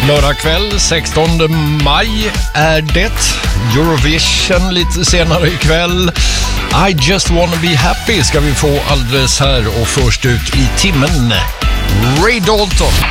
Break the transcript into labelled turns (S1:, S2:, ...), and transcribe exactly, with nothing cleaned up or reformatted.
S1: Lördag kväll, sextonde maj är det. Eurovision lite senare ikväll. I just wanna be happy ska vi få alldeles här, och först ut i timmen Ray Dalton.